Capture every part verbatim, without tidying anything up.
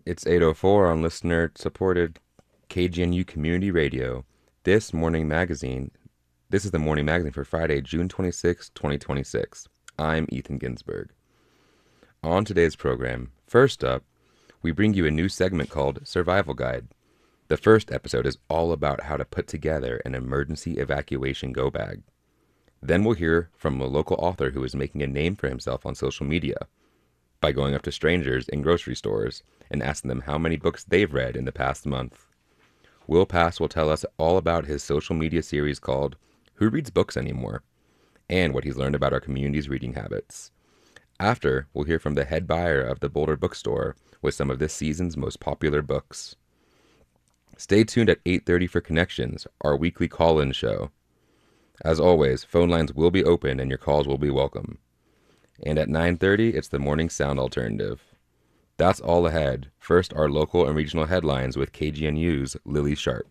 It's eight oh four on listener-supported K G N U Community Radio. This morning magazine, this is the morning magazine for Friday, June twenty-sixth, twenty twenty-six. I'm Ethan Ginsberg. On today's program, first up, we bring you a new segment called Survival Guide. The first episode is all about how to put together an emergency evacuation go bag. Then we'll hear from a local author who is making a name for himself on social media by going up to strangers in grocery stores and asking them how many books they've read in the past month. Will Pass will tell us all about his social media series called Who Reads Books Anymore? And what he's learned about our community's reading habits. After, we'll hear from the head buyer of the Boulder Bookstore with some of this season's most popular books. Stay tuned at eight thirty for Connections, our weekly call-in show. As always, phone lines will be open and your calls will be welcome. And at nine thirty, it's the Morning Sound Alternative. That's all ahead. First, our local and regional headlines with K G N U's Lily Sharp.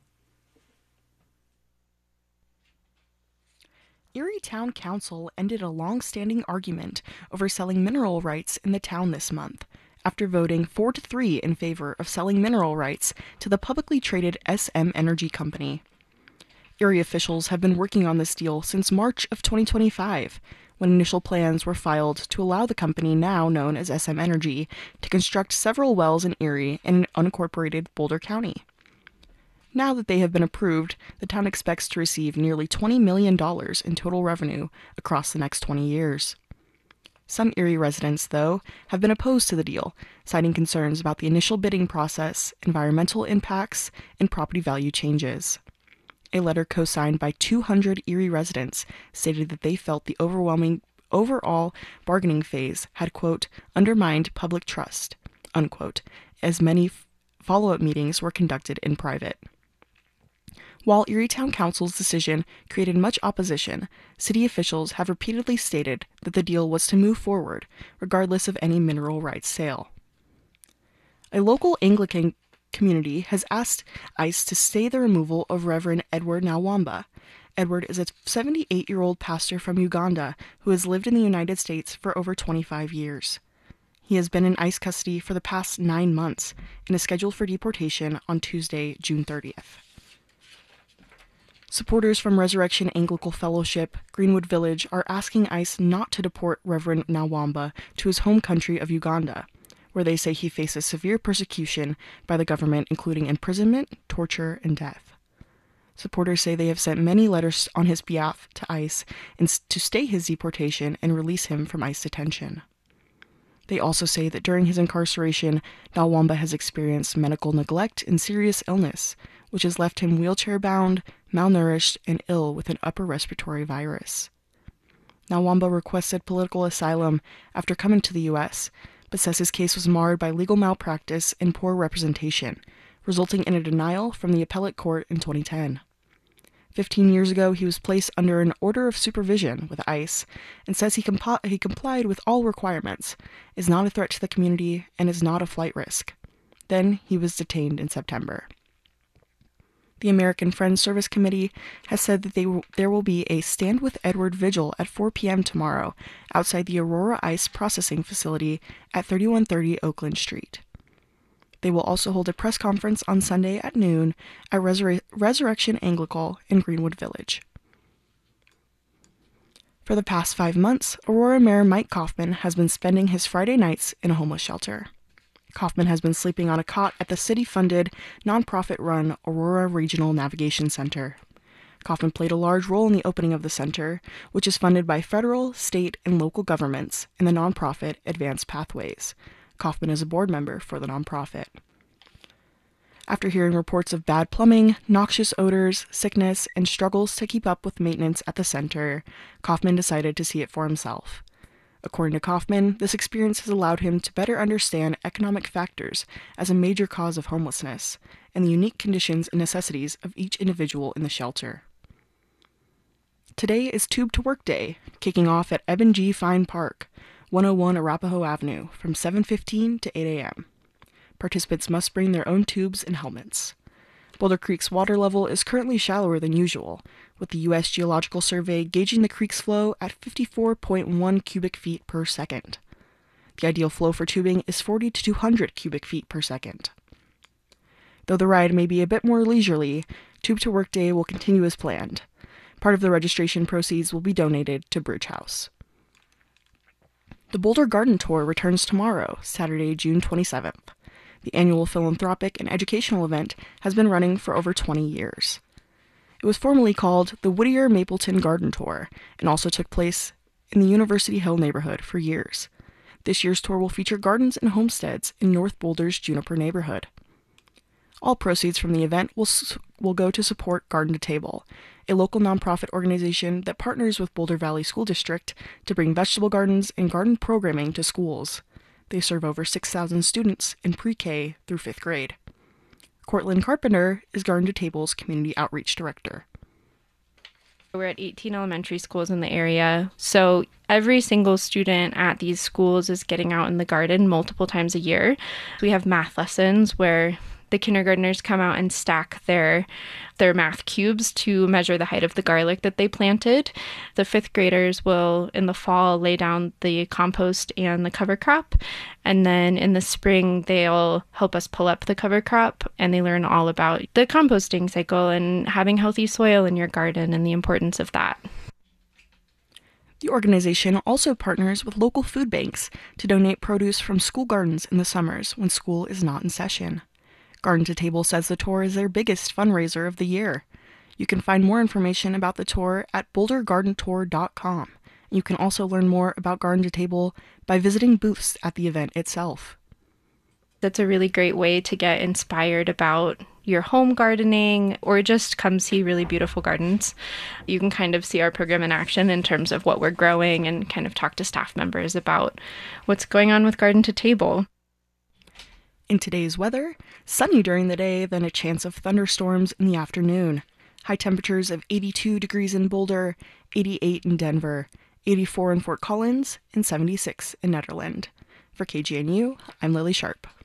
Erie Town Council ended a long-standing argument over selling mineral rights in the town this month, after voting four to three in favor of selling mineral rights to the publicly traded S M Energy Company. Erie officials have been working on this deal since March of twenty twenty-five, when initial plans were filed to allow the company now known as S M Energy to construct several wells in Erie and in unincorporated Boulder County. Now that they have been approved, the town expects to receive nearly twenty million dollars in total revenue across the next twenty years. Some Erie residents, though, have been opposed to the deal, citing concerns about the initial bidding process, environmental impacts, and property value changes. A letter co-signed by two hundred Erie residents stated that they felt the overwhelming overall bargaining phase had, quote, undermined public trust, unquote, as many f- follow-up meetings were conducted in private. While Erie Town Council's decision created much opposition, city officials have repeatedly stated that the deal was to move forward, regardless of any mineral rights sale. A local Anglican community has asked ICE to stay the removal of Reverend Edward Nawamba. Edward is a seventy-eight-year-old pastor from Uganda who has lived in the United States for over twenty-five years. He has been in ICE custody for the past nine months and is scheduled for deportation on Tuesday, June thirtieth. Supporters from Resurrection Anglican Fellowship, Greenwood Village, are asking ICE not to deport Reverend Nawamba to his home country of Uganda, where they say he faces severe persecution by the government, including imprisonment, torture, and death. Supporters say they have sent many letters on his behalf to ICE and to stay his deportation and release him from ICE detention. They also say that during his incarceration, Nawamba has experienced medical neglect and serious illness, which has left him wheelchair-bound, malnourished, and ill with an upper respiratory virus. Nawamba requested political asylum after coming to the U S, but says his case was marred by legal malpractice and poor representation, resulting in a denial from the appellate court in twenty ten. Fifteen years ago, he was placed under an order of supervision with ICE and says he, comp- he complied with all requirements, is not a threat to the community, and is not a flight risk. Then he was detained in September. The American Friends Service Committee has said that they w- there will be a Stand with Edward vigil at four p.m. tomorrow outside the Aurora Ice Processing Facility at thirty-one thirty Oakland Street. They will also hold a press conference on Sunday at noon at Resur- Resurrection Anglican in Greenwood Village. For the past five months, Aurora Mayor Mike Kaufman has been spending his Friday nights in a homeless shelter. Kaufman has been sleeping on a cot at the city-funded, nonprofit-run Aurora Regional Navigation Center. Kaufman played a large role in the opening of the center, which is funded by federal, state, and local governments and the nonprofit Advanced Pathways. Kaufman is a board member for the nonprofit. After hearing reports of bad plumbing, noxious odors, sickness, and struggles to keep up with maintenance at the center, Kaufman decided to see it for himself. According to Kaufman, this experience has allowed him to better understand economic factors as a major cause of homelessness and the unique conditions and necessities of each individual in the shelter. Today is Tube to Work Day, kicking off at Eben G. Fine Park, one oh one Arapahoe Avenue, from seven fifteen to eight a.m. Participants must bring their own tubes and helmets. Boulder Creek's water level is currently shallower than usual, with the U S Geological Survey gauging the creek's flow at fifty-four point one cubic feet per second. The ideal flow for tubing is forty to two hundred cubic feet per second. Though the ride may be a bit more leisurely, Tube to Work Day will continue as planned. Part of the registration proceeds will be donated to Bridge House. The Boulder Garden Tour returns tomorrow, Saturday, June twenty-seventh. The annual philanthropic and educational event has been running for over twenty years. It was formerly called the Whittier Mapleton Garden Tour and also took place in the University Hill neighborhood for years. This year's tour will feature gardens and homesteads in North Boulder's Juniper neighborhood. All proceeds from the event will, will go to support Garden to Table, a local nonprofit organization that partners with Boulder Valley School District to bring vegetable gardens and garden programming to schools. They serve over six thousand students in pre-K through fifth grade. Cortland Carpenter is Garden to Table's Community Outreach Director. We're at eighteen elementary schools in the area, so every single student at these schools is getting out in the garden multiple times a year. We have math lessons where the kindergartners come out and stack their their math cubes to measure the height of the garlic that they planted. The fifth graders will, in the fall, lay down the compost and the cover crop. And then in the spring, they'll help us pull up the cover crop, and they learn all about the composting cycle and having healthy soil in your garden and the importance of that. The organization also partners with local food banks to donate produce from school gardens in the summers when school is not in session. Garden to Table says the tour is their biggest fundraiser of the year. You can find more information about the tour at boulder garden tour dot com. You can also learn more about Garden to Table by visiting booths at the event itself. That's a really great way to get inspired about your home gardening or just come see really beautiful gardens. You can kind of see our program in action in terms of what we're growing and kind of talk to staff members about what's going on with Garden to Table. In today's weather, sunny during the day, then a chance of thunderstorms in the afternoon. High temperatures of eighty-two degrees in Boulder, eighty-eight in Denver, eighty-four in Fort Collins, and seventy-six in Nederland. For K G N U, I'm Lily Sharp.